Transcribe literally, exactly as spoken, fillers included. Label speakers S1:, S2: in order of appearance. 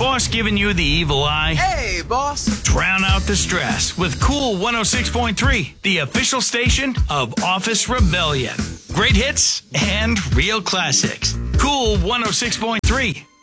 S1: Boss giving you the evil eye?
S2: Hey, boss.
S1: Drown out the stress with Cool one oh six point three, the official station of Office Rebellion. Great hits and real classics. Cool one oh six point three.